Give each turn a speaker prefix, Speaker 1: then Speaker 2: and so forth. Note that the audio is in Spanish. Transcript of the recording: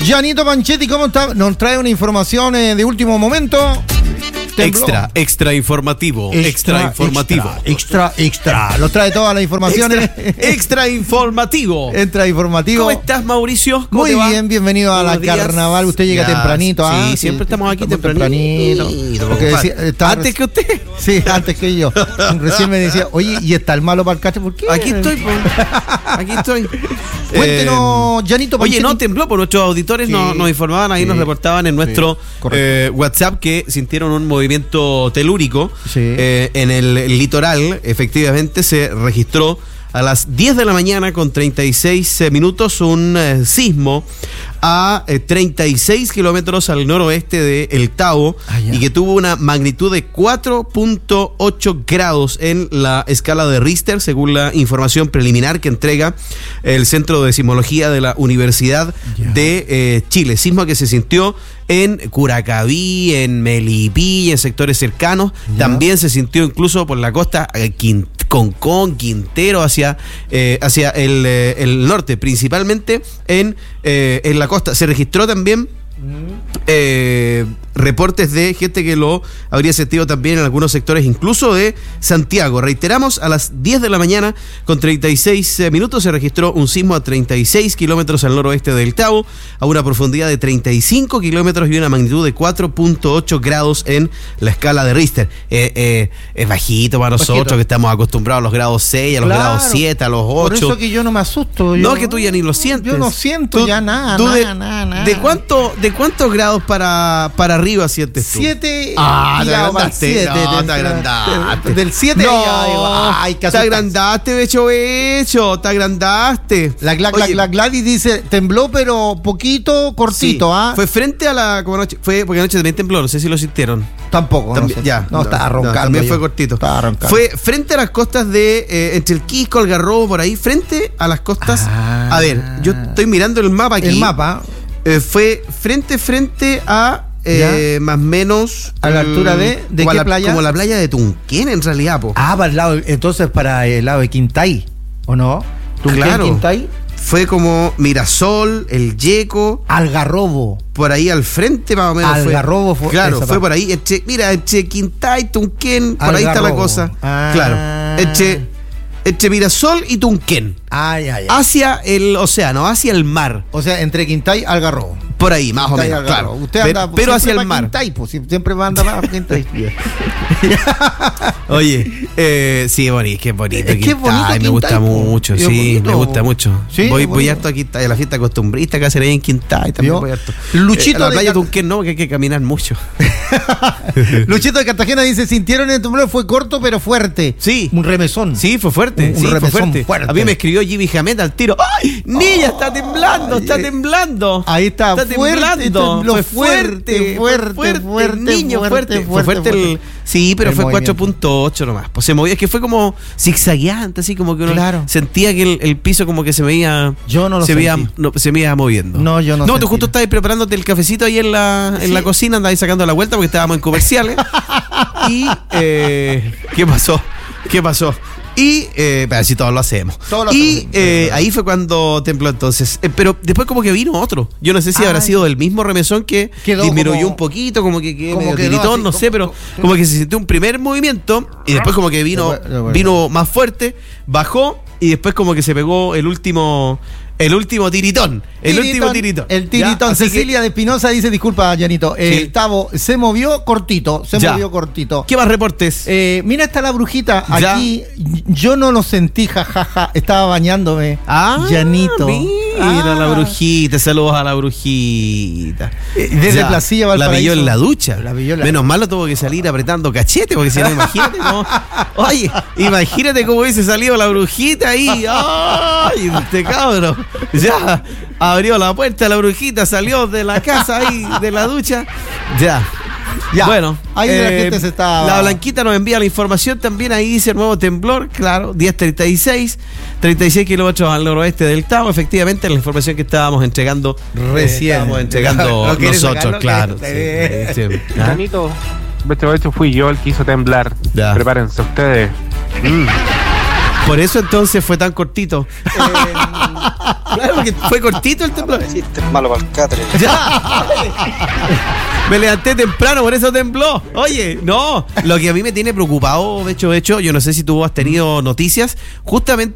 Speaker 1: Janito Panchetti, ¿cómo está? Nos trae una información de último momento.
Speaker 2: Extra informativo. Extra.
Speaker 1: Nos trae todas las informaciones.
Speaker 2: Extra informativo.
Speaker 1: ¿Cómo
Speaker 2: estás, Mauricio?
Speaker 1: Muy bien, bienbienbido a la carnaval. Usted llega tempranito.
Speaker 2: Sí, siempre estamos aquí tempranito.
Speaker 1: ¿Antes que usted? Sí, antes que yo. Recién me decía, oye, ¿y está el malo para el cacho? ¿Por qué?
Speaker 2: Aquí estoy.
Speaker 1: Cuéntenos, Janito Panchetti.
Speaker 2: Oye, no tembló, por nuestros auditores nos informaban, ahí nos reportaban en nuestro WhatsApp que sintieron un movimiento telúrico en el litoral. Efectivamente se registró a las 10 de la mañana con 36 minutos un sismo a 36 kilómetros al noroeste de El Tabo y que tuvo una magnitud de 4.8 grados en la escala de Richter, según la información preliminar que entrega el Centro de Sismología de la Universidad de Chile. Sismo que se sintió en Curacaví, en Melipilla, en sectores cercanos. También se sintió incluso por la costa Concón, Quintero, hacia el norte, principalmente en la costa. Se registró también reportes de gente que lo habría sentido también en algunos sectores, incluso de Santiago. Reiteramos, a las 10 de la mañana con 36 minutos se registró un sismo a 36 kilómetros al noroeste del Tabo, a una profundidad de 35 kilómetros y una magnitud de 4.8 grados en la escala de Richter. Es bajito para nosotros, que estamos acostumbrados a los grados 6, a los grados 7, a los 8.
Speaker 1: Por eso que yo no me asusto.
Speaker 2: No, que tú ya ni lo sientes.
Speaker 1: Yo no siento ya nada.
Speaker 2: ¿De cuántos grados para arriba sientes tú?
Speaker 1: 7.
Speaker 2: Te agrandaste. Te agrandaste.
Speaker 1: Del 7
Speaker 2: te agrandaste, becho. Te agrandaste.
Speaker 1: La Gladys dice, tembló pero poquito, cortito.
Speaker 2: Sí. Fue frente a la... porque anoche también tembló, no sé si lo sintieron.
Speaker 1: Tampoco.
Speaker 2: También, no sé.
Speaker 1: Estaba roncando.
Speaker 2: También fue cortito.
Speaker 1: Estaba roncando.
Speaker 2: Fue frente a las costas de... entre el Quisco, el Garrobo, por ahí. Frente a las costas... A ver, yo estoy mirando el mapa aquí.
Speaker 1: El mapa...
Speaker 2: fue frente a más o menos
Speaker 1: a la altura de ¿qué playa?
Speaker 2: Como la playa de Tunquén, en realidad, po.
Speaker 1: Para el lado, entonces para el lado de Quintay, ¿o no?
Speaker 2: Tunquén, claro.
Speaker 1: Quintay.
Speaker 2: Fue como Mirasol, El Yeco,
Speaker 1: Algarrobo.
Speaker 2: Por ahí al frente más o menos.
Speaker 1: Algarrobo fue.
Speaker 2: Claro, fue por ahí. Entre Quintay, Tunquén, por ahí está la cosa. Claro. Entre Mirasol y Tunquén. Hacia el océano, hacia el mar.
Speaker 1: O sea, entre Quintay y Algarrobo.
Speaker 2: Por ahí, más o menos, claro.
Speaker 1: Usted anda
Speaker 2: pero hacia el mar.
Speaker 1: Quintay, pues, siempre va a andar más a Quintay.
Speaker 2: Oye, sí, es que es bonito.
Speaker 1: Es que es bonito
Speaker 2: Quintay, me gusta mucho,
Speaker 1: es
Speaker 2: sí,
Speaker 1: bonito.
Speaker 2: me gusta mucho.
Speaker 1: Sí,
Speaker 2: voy harto aquí a la fiesta costumbrista que hacen ahí en Quintay. También voy harto.
Speaker 1: Luchito
Speaker 2: a la playa Tunquén no, porque hay que caminar mucho.
Speaker 1: Luchito de Cartagena dice, sintieron el temblor, fue corto pero fuerte.
Speaker 2: Sí.
Speaker 1: Un remesón.
Speaker 2: Sí, fue fuerte.
Speaker 1: Fue
Speaker 2: fuerte. A mí me escribió Jimmy Jamet al tiro. ¡Ay, niña, está temblando!
Speaker 1: Ahí está
Speaker 2: temblando.
Speaker 1: Fue fuerte.
Speaker 2: Niño, fuerte. Fue fuerte. Sí, pero fue 4.8 nomás. Pues se movía, es que fue como zigzagueante, así como que uno sentía que el piso como que se veía.
Speaker 1: Yo no lo sentí.
Speaker 2: Se me iba moviendo.
Speaker 1: No, yo no.
Speaker 2: No, tú justo estabas preparándote el cafecito ahí en la cocina, andabas sacando la vuelta porque estábamos en comerciales. Y ¿qué pasó? Y así todos lo hacemos. Ahí fue cuando tembló entonces. Pero después como que vino otro. Yo no sé si habrá sido del mismo remesón que disminuyó un poquito, como que medio tiritón, no sé, pero como que se sintió un primer movimiento y después como que vino más fuerte, bajó y después como que se pegó el último tiritón. El tiritón.
Speaker 1: Cecilia de Espinosa dice, disculpa, Janito, el Tabo se movió cortito.
Speaker 2: ¿Qué más reportes?
Speaker 1: Mira, está la brujita aquí. Yo no lo sentí, jajaja. Estaba bañándome. Janito.
Speaker 2: Mira la brujita. Saludos a la brujita.
Speaker 1: Desde Placilla Valparaíso.
Speaker 2: La pilló en la ducha. Menos mal lo tuvo que salir apretando cachete, porque si no, imagínate cómo. Oye, imagínate cómo hubiese salido la brujita ahí. ¡Ay, este cabrón! Ya abrió la puerta, la brujita salió de la casa ahí, de la ducha. Ya. Bueno,
Speaker 1: ahí la gente se está.
Speaker 2: La Blanquita nos envía la información también. Ahí dice el nuevo temblor, claro, 10:36, 36 kilómetros al noroeste del Tabo. Efectivamente, la información que estábamos entregando
Speaker 1: recién.
Speaker 2: Nosotros, claro.
Speaker 3: Janito, este fui yo el que hizo temblar. Prepárense ustedes.
Speaker 2: Por eso entonces fue tan cortito. Claro, porque fue cortito el temblor.
Speaker 3: Malo para el catre.
Speaker 2: Me levanté temprano, por eso tembló. Oye, no. Lo que a mí me tiene preocupado, de hecho, yo no sé si tú has tenido noticias, justamente